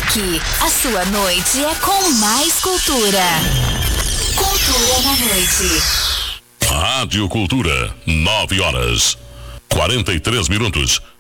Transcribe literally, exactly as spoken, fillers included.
Aqui, a sua noite é com mais cultura. Cultura na noite. Rádio Cultura, nove horas, quarenta e três minutos.